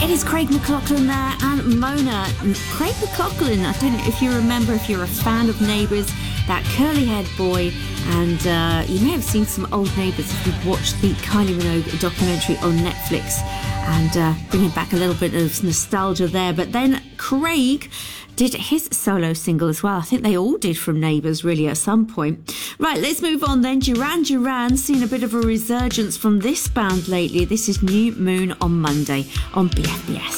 is Craig McLachlan there and Mona. Craig McLachlan, I don't know if you remember, if you're a fan of Neighbours, that curly-haired boy, and you may have seen some old Neighbours if you've watched the Kylie Minogue documentary on Netflix, and bringing back a little bit of nostalgia there. But then Craig did his solo single as well. I think they all did from Neighbours really at some point. Right, let's move on then. Duran Duran, seen a bit of a resurgence from this band lately. This is New Moon on Monday on BFBS.